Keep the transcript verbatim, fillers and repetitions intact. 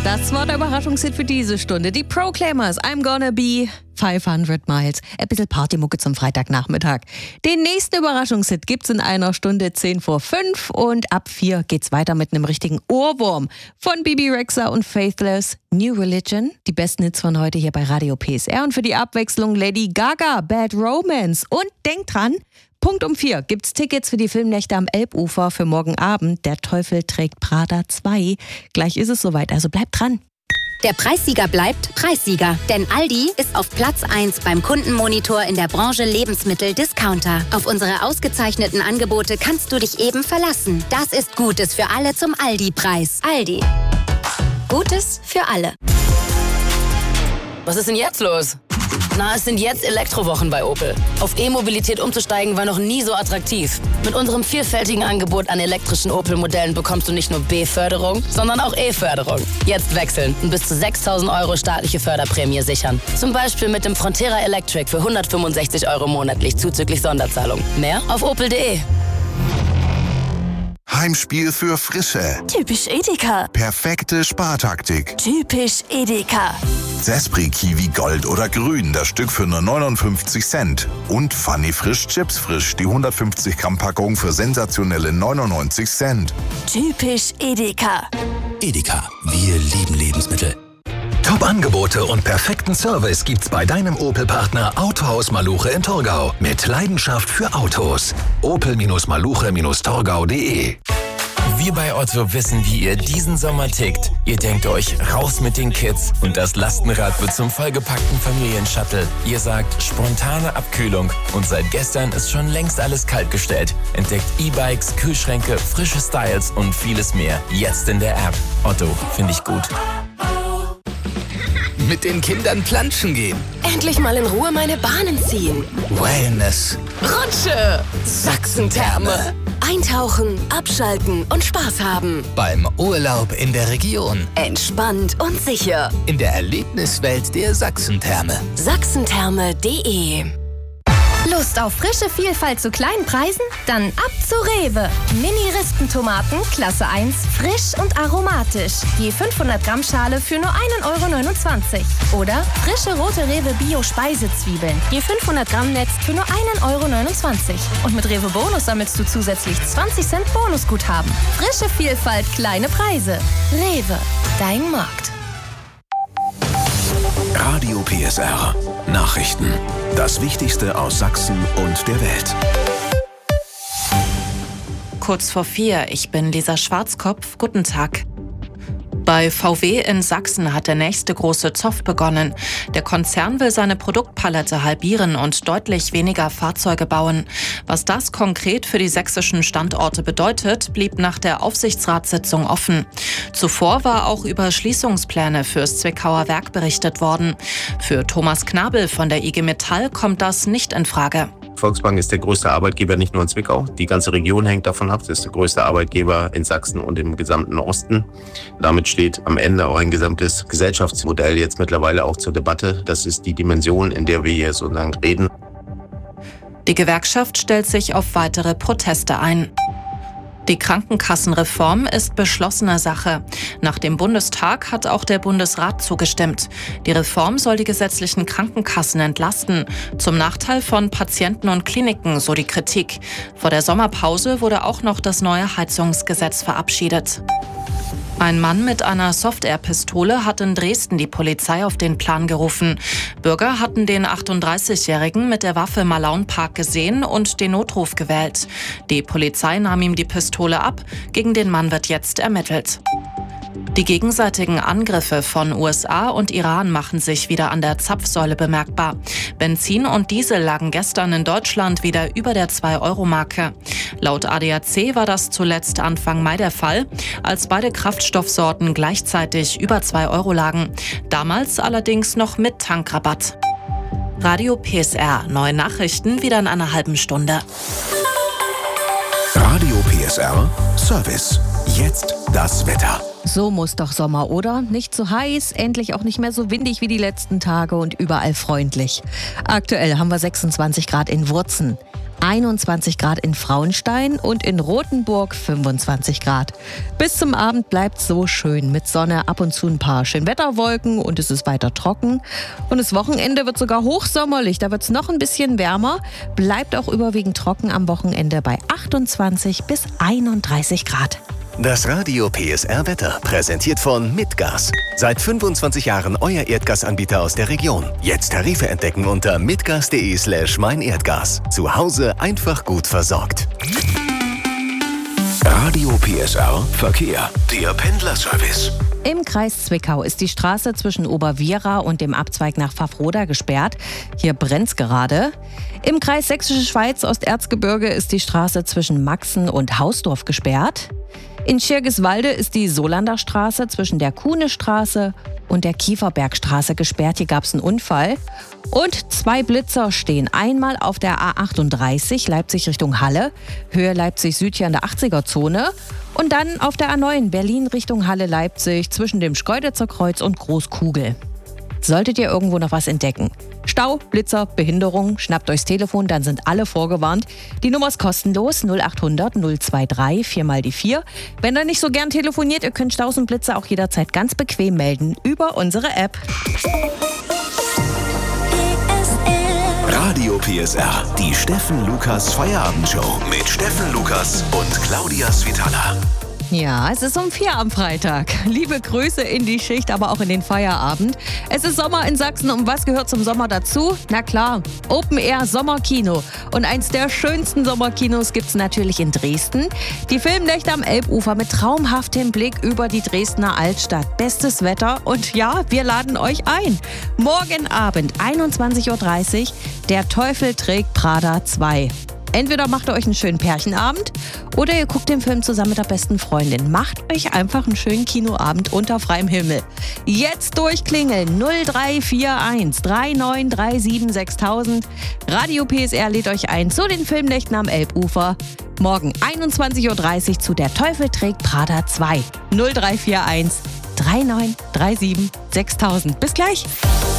Das war der Überraschungshit für diese Stunde. Die Proclaimers, I'm Gonna Be fünfhundert Miles. Ein bisschen Partymucke zum Freitagnachmittag. Den nächsten Überraschungshit gibt's in einer Stunde zehn vor fünf und ab vier geht's weiter mit einem richtigen Ohrwurm von Bebe Rexha und Faithless, New Religion. Die besten Hits von heute hier bei Radio P S R und für die Abwechslung Lady Gaga, Bad Romance. Und denkt dran, Punkt um vier gibt's Tickets für die Filmnächte am Elbufer für morgen Abend. Der Teufel trägt Prada zwei. Gleich ist es soweit, also bleibt dran. Der Preissieger bleibt Preissieger, denn Aldi ist auf Platz eins beim Kundenmonitor in der Branche Lebensmittel-Discounter. Auf unsere ausgezeichneten Angebote kannst du dich eben verlassen. Das ist Gutes für alle zum Aldi-Preis. Aldi. Gutes für alle. Was ist denn jetzt los? Na, es sind jetzt Elektrowochen bei Opel. Auf E-Mobilität umzusteigen war noch nie so attraktiv. Mit unserem vielfältigen Angebot an elektrischen Opel-Modellen bekommst du nicht nur B-Förderung, sondern auch E-Förderung. Jetzt wechseln und bis zu sechstausend Euro staatliche Förderprämie sichern. Zum Beispiel mit dem Frontera Electric für hundertfünfundsechzig Euro monatlich zuzüglich Sonderzahlung. Mehr auf opel punkt de. Heimspiel für Frische. Typisch Edeka. Perfekte Spartaktik. Typisch Edeka. Zespri Kiwi Gold oder Grün, das Stück für nur neunundfünfzig Cent. Und Funny Frisch Chips Frisch, die hundertfünfzig Gramm Packung für sensationelle neunundneunzig Cent. Typisch Edeka. Edeka, wir lieben Lebensmittel. Top-Angebote und perfekten Service gibt's bei deinem Opel-Partner Autohaus Maluche in Torgau. Mit Leidenschaft für Autos. opel Maluche Torgau punkt de. Wir bei Otto wissen, wie ihr diesen Sommer tickt. Ihr denkt euch, raus mit den Kids und das Lastenrad wird zum vollgepackten Familienshuttle. Ihr sagt, spontane Abkühlung und seit gestern ist schon längst alles kaltgestellt. Entdeckt E-Bikes, Kühlschränke, frische Styles und vieles mehr. Jetzt in der App. Otto, finde ich gut. Mit den Kindern planschen gehen. Endlich mal in Ruhe meine Bahnen ziehen. Wellness. Rutsche. Sachsentherme. Eintauchen, abschalten und Spaß haben. Beim Urlaub in der Region. Entspannt und sicher. In der Erlebniswelt der Sachsentherme. Sachsentherme punkt de. Lust auf frische Vielfalt zu kleinen Preisen? Dann ab zu Rewe. Mini-Rispentomaten, Klasse eins, frisch und aromatisch. Je fünfhundert Gramm Schale für nur ein Euro neunundzwanzig. Oder frische rote Rewe Bio-Speisezwiebeln. Je fünfhundert Gramm Netz für nur ein Euro neunundzwanzig. Und mit Rewe Bonus sammelst du zusätzlich zwanzig Cent Bonusguthaben. Frische Vielfalt, kleine Preise. Rewe, dein Markt. Radio P S R. Nachrichten. Das Wichtigste aus Sachsen und der Welt. Kurz vor vier, ich bin Lisa Schwarzkopf. Guten Tag. Bei V W in Sachsen hat der nächste große Zoff begonnen. Der Konzern will seine Produktpalette halbieren und deutlich weniger Fahrzeuge bauen. Was das konkret für die sächsischen Standorte bedeutet, blieb nach der Aufsichtsratssitzung offen. Zuvor war auch über Schließungspläne fürs Zwickauer Werk berichtet worden. Für Thomas Knabel von der I G Metall kommt das nicht in Frage. Volksbank ist der größte Arbeitgeber nicht nur in Zwickau. Die ganze Region hängt davon ab. Das ist der größte Arbeitgeber in Sachsen und im gesamten Osten. Damit steht am Ende auch ein gesamtes Gesellschaftsmodell jetzt mittlerweile auch zur Debatte. Das ist die Dimension, in der wir hier sozusagen reden. Die Gewerkschaft stellt sich auf weitere Proteste ein. Die Krankenkassenreform ist beschlossene Sache. Nach dem Bundestag hat auch der Bundesrat zugestimmt. Die Reform soll die gesetzlichen Krankenkassen entlasten. Zum Nachteil von Patienten und Kliniken, so die Kritik. Vor der Sommerpause wurde auch noch das neue Heizungsgesetz verabschiedet. Ein Mann mit einer Soft-Air-Pistole hat in Dresden die Polizei auf den Plan gerufen. Bürger hatten den achtunddreißigjährigen mit der Waffe im Malaunpark gesehen und den Notruf gewählt. Die Polizei nahm ihm die Pistole ab. Gegen den Mann wird jetzt ermittelt. Die gegenseitigen Angriffe von U S A und Iran machen sich wieder an der Zapfsäule bemerkbar. Benzin und Diesel lagen gestern in Deutschland wieder über der zwei Euro Marke. Laut A D A C war das zuletzt Anfang Mai der Fall, als beide Kraftstoffsorten gleichzeitig über zwei Euro lagen. Damals allerdings noch mit Tankrabatt. Radio P S R, neue Nachrichten wieder in einer halben Stunde. Radio P S R Service. Jetzt das Wetter. So muss doch Sommer, oder? Nicht zu heiß, endlich auch nicht mehr so windig wie die letzten Tage und überall freundlich. Aktuell haben wir sechsundzwanzig Grad in Wurzen. einundzwanzig Grad in Frauenstein und in Rothenburg fünfundzwanzig Grad. Bis zum Abend bleibt es so schön mit Sonne, ab und zu ein paar Schönwetterwolken und es ist weiter trocken. Und das Wochenende wird sogar hochsommerlich, da wird es noch ein bisschen wärmer, bleibt auch überwiegend trocken am Wochenende bei achtundzwanzig bis einunddreißig Grad. Das Radio P S R Wetter, präsentiert von Mitgas. Seit fünfundzwanzig Jahren euer Erdgasanbieter aus der Region. Jetzt Tarife entdecken unter mitgas.de slash meinerdgas. Zu Hause einfach gut versorgt. Radio P S R Verkehr, der Pendlerservice. Im Kreis Zwickau ist die Straße zwischen Oberwiera und dem Abzweig nach Pfaffroda gesperrt. Hier brennt's gerade. Im Kreis Sächsische Schweiz Osterzgebirge ist die Straße zwischen Maxen und Hausdorf gesperrt. In Schirgiswalde ist die Solander Straße zwischen der Kuhnestraße und der Kieferbergstraße gesperrt. Hier gab es einen Unfall. Und zwei Blitzer stehen einmal auf der A achtunddreißig Leipzig Richtung Halle, Höhe Leipzig Süd hier in der achtziger-Zone. Und dann auf der A neun Berlin Richtung Halle-Leipzig zwischen dem Schkeuditzer Kreuz und Großkugel. Solltet ihr irgendwo noch was entdecken? Stau, Blitzer, Behinderung, schnappt euchs Telefon, dann sind alle vorgewarnt. Die Nummer ist kostenlos, null achthundert null dreiundzwanzig, vier mal die vier. Wenn ihr nicht so gern telefoniert, ihr könnt Staus und Blitzer auch jederzeit ganz bequem melden über unsere App. Radio P S R, die Steffen Lukas Feierabendshow mit Steffen Lukas und Claudia Svitala. Ja, es ist um vier am Freitag. Liebe Grüße in die Schicht, aber auch in den Feierabend. Es ist Sommer in Sachsen und was gehört zum Sommer dazu? Na klar, Open Air Sommerkino. Und eins der schönsten Sommerkinos gibt's natürlich in Dresden. Die Filmnächte am Elbufer mit traumhaftem Blick über die Dresdner Altstadt. Bestes Wetter und ja, wir laden euch ein. Morgen Abend, einundzwanzig Uhr dreißig, Der Teufel trägt Prada zwei. Entweder macht ihr euch einen schönen Pärchenabend oder ihr guckt den Film zusammen mit der besten Freundin. Macht euch einfach einen schönen Kinoabend unter freiem Himmel. Jetzt durchklingeln null drei vier eins drei neun drei sieben sechstausend. Radio P S R lädt euch ein zu den Filmnächten am Elbufer. Morgen einundzwanzig Uhr dreißig zu Der Teufel trägt Prada zwei. null drei vier eins drei neun drei sieben sechstausend. Bis gleich.